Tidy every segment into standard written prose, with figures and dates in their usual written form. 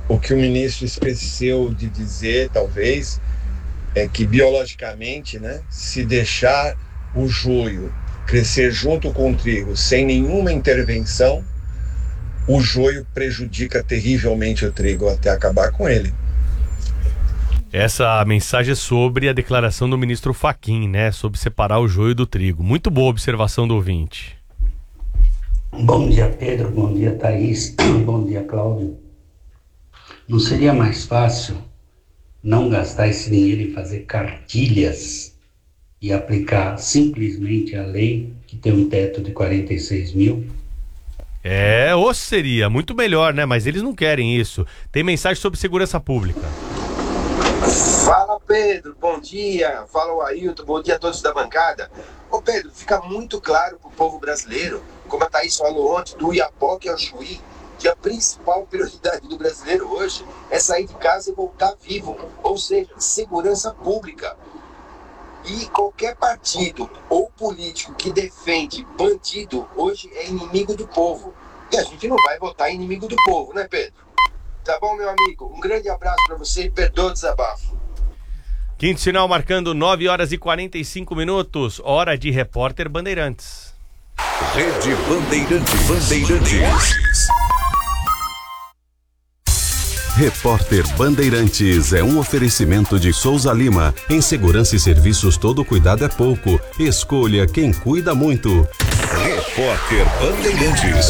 O que o ministro esqueceu de dizer, talvez, é que biologicamente, né, se deixar o joio crescer junto com o trigo sem nenhuma intervenção, o joio prejudica terrivelmente o trigo até acabar com ele. Essa mensagem é sobre a declaração do ministro Fachin, né, sobre separar o joio do trigo. Muito boa observação do ouvinte. Bom dia, Pedro. Bom dia, Thaís. Bom dia, Cláudio. Não seria mais fácil não gastar esse dinheiro em fazer cartilhas e aplicar simplesmente a lei que tem um teto de 46 mil? Ou seria muito melhor, né? Mas eles não querem isso. Tem mensagem sobre segurança pública. Fala, Pedro, bom dia. Fala, o Ailton, bom dia a todos da bancada. Ô, Pedro, fica muito claro pro povo brasileiro, como a Thaís falou ontem, do Iapoque ao Chuí, que a principal prioridade do brasileiro hoje é sair de casa e voltar vivo, ou seja, segurança pública. E qualquer partido ou político que defende bandido hoje é inimigo do povo. E a gente não vai votar inimigo do povo, né, Pedro? Tá bom, meu amigo? Um grande abraço para você e perdoa o desabafo. Quinto sinal marcando 9h45, hora de Repórter Bandeirantes. Rede Bandeirantes. Repórter Bandeirantes é um oferecimento de Souza Lima. Em segurança e serviços, todo cuidado é pouco. Escolha quem cuida muito. Repórter Bandeirantes.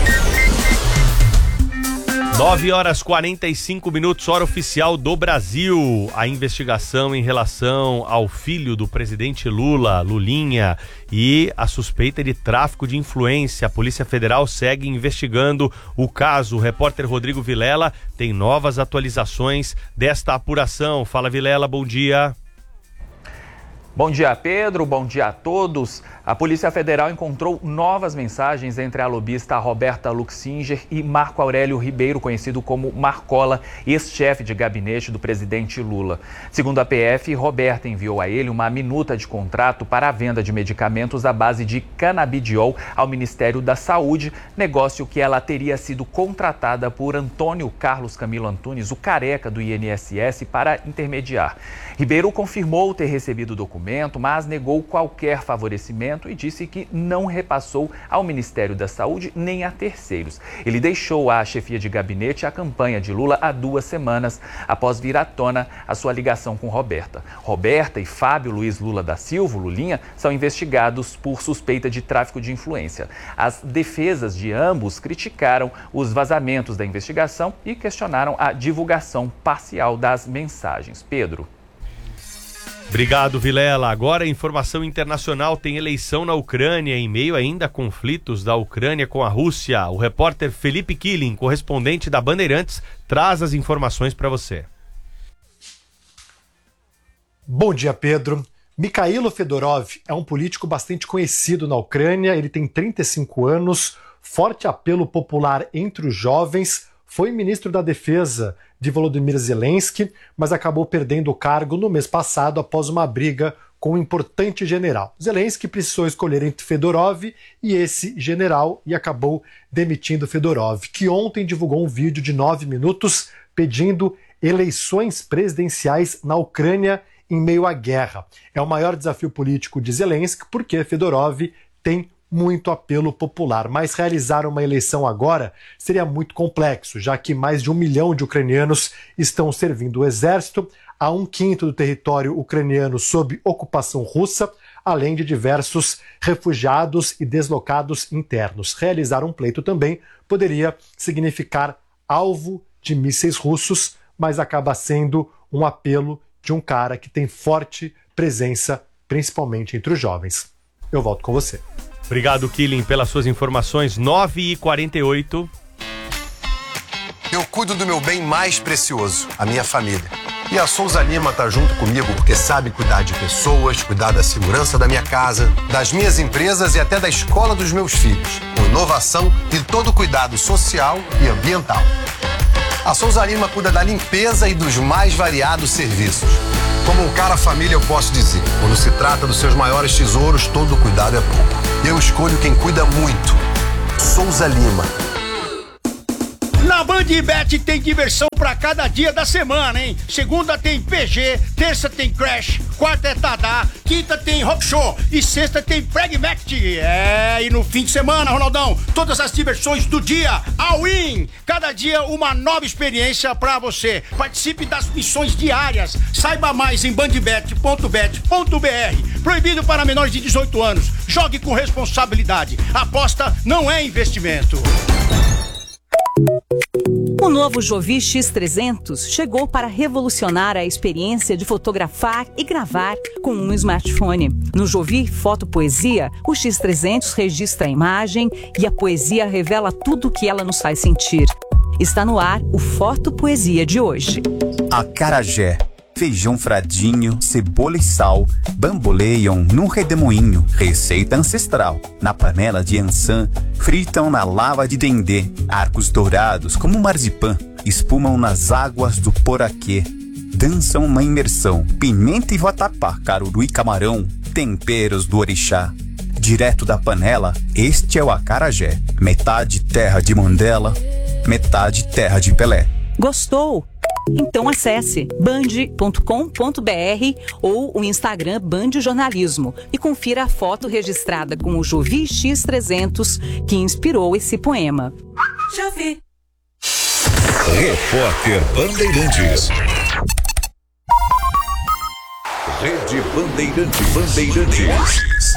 9h45, hora oficial do Brasil. A investigação em relação ao filho do presidente Lula, Lulinha, e a suspeita de tráfico de influência. A Polícia Federal segue investigando o caso. O repórter Rodrigo Vilela tem novas atualizações desta apuração. Fala, Vilela, bom dia. Bom dia, Pedro. Bom dia a todos. A Polícia Federal encontrou novas mensagens entre a lobista Roberta Luxinger e Marco Aurélio Ribeiro, conhecido como Marcola, ex-chefe de gabinete do presidente Lula. Segundo a PF, Roberta enviou a ele uma minuta de contrato para a venda de medicamentos à base de canabidiol ao Ministério da Saúde, negócio que ela teria sido contratada por Antônio Carlos Camilo Antunes, o careca do INSS, para intermediar. Ribeiro confirmou ter recebido o documento, mas negou qualquer favorecimento e disse que não repassou ao Ministério da Saúde nem a terceiros. Ele deixou a chefia de gabinete e a campanha de Lula há 2 semanas, após vir à tona a sua ligação com Roberta. Roberta e Fábio Luiz Lula da Silva, Lulinha, são investigados por suspeita de tráfico de influência. As defesas de ambos criticaram os vazamentos da investigação e questionaram a divulgação parcial das mensagens. Pedro. Obrigado, Vilela. Agora, informação internacional: tem eleição na Ucrânia em meio ainda a conflitos da Ucrânia com a Rússia. O repórter Felipe Killing, correspondente da Bandeirantes, traz as informações para você. Bom dia, Pedro. Mikhailo Fedorov é um político bastante conhecido na Ucrânia. Ele tem 35 anos, forte apelo popular entre os jovens, foi ministro da Defesa de Volodymyr Zelensky, mas acabou perdendo o cargo no mês passado após uma briga com um importante general. Zelensky precisou escolher entre Fedorov e esse general e acabou demitindo Fedorov, que ontem divulgou um vídeo de 9 minutos pedindo eleições presidenciais na Ucrânia em meio à guerra. É o maior desafio político de Zelensky porque Fedorov tem muito apelo popular, mas realizar uma eleição agora seria muito complexo, já que mais de 1 milhão de ucranianos estão servindo o exército, há 1/5 do território ucraniano sob ocupação russa, além de diversos refugiados e deslocados internos. Realizar um pleito também poderia significar alvo de mísseis russos, mas acaba sendo um apelo de um cara que tem forte presença, principalmente entre os jovens. Eu volto com você. Obrigado, Killing, pelas suas informações. 9h48. Eu cuido do meu bem mais precioso, a minha família. E a Souza Lima tá junto comigo porque sabe cuidar de pessoas, cuidar da segurança da minha casa, das minhas empresas e até da escola dos meus filhos, com inovação e todo cuidado social e ambiental. A Souza Lima cuida da limpeza e dos mais variados serviços. Como um cara família, eu posso dizer, quando se trata dos seus maiores tesouros, todo cuidado é pouco. Eu escolho quem cuida muito. Souza Lima. Na Bandbet tem diversão pra cada dia da semana, hein? Segunda tem PG, terça tem Crash, quarta é Tadá, quinta tem Rock Show e sexta tem Pragmatic. E no fim de semana, Ronaldão, todas as diversões do dia, all-in. Cada dia uma nova experiência pra você. Participe das missões diárias. Saiba mais em bandbet.bet.br. Proibido para menores de 18 anos. Jogue com responsabilidade. Aposta não é investimento. O novo Jovi X300 chegou para revolucionar a experiência de fotografar e gravar com um smartphone. No Jovi Foto Poesia, o X300 registra a imagem e a poesia revela tudo o que ela nos faz sentir. Está no ar o Foto Poesia de hoje. Acarajé, feijão fradinho, cebola e sal, bamboleiam num redemoinho, receita ancestral. Na panela de ançã, fritam na lava de dendê, arcos dourados como marzipan, espumam nas águas do poraquê. Dançam uma imersão, pimenta e vatapá, caruru e camarão, temperos do orixá. Direto da panela, este é o acarajé, metade terra de Mandela, metade terra de Pelé. Gostou? Então acesse band.com.br ou o Instagram Band Jornalismo e confira a foto registrada com o Jovi X300 que inspirou esse poema. Jovi. Repórter Bandeirantes. Rede Bandeirantes.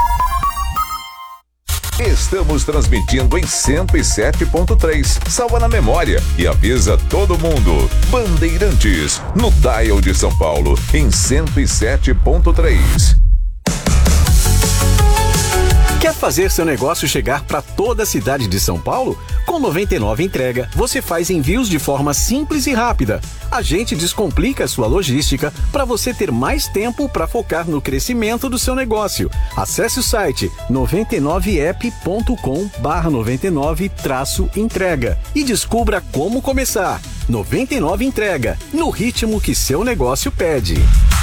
Estamos transmitindo em 107.3. Salva na memória e avisa todo mundo. Bandeirantes, no dial de São Paulo, em 107.3. Quer fazer seu negócio chegar para toda a cidade de São Paulo? Com 99 Entrega, você faz envios de forma simples e rápida. A gente descomplica a sua logística para você ter mais tempo para focar no crescimento do seu negócio. Acesse o site 99app.com/99-entrega e descubra como começar. 99 Entrega, no ritmo que seu negócio pede.